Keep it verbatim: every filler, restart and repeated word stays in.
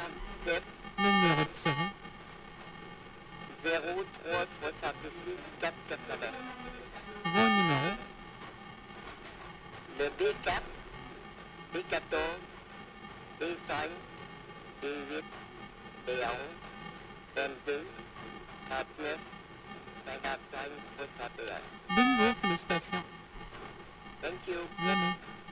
soixante-sept, Le numéro de série. zéro trois soixante-six quatre quatre-vingts. Vos numéros. Le B quatre, B quatorze, B cinq, B huit, B onze, vingt-deux, trente-neuf, cinquante-cinq, soixante et un. Bingo, félicitations. Thank you. Bienvenue.